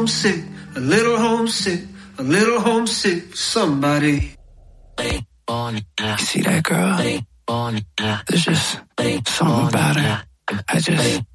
homesick, a little homesick, a little homesick for somebody. You see that girl? There's just something about her. I just